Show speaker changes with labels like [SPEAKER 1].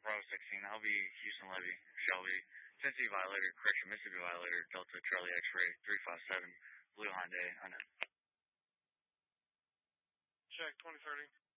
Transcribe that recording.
[SPEAKER 1] Bravo 16. I'll be Houston Levy, Shelby. Tennessee Violator, correction, Mississippi Violator, Delta Charlie X-Ray, 357, Blue Hyundai, I know.
[SPEAKER 2] Check, 2030.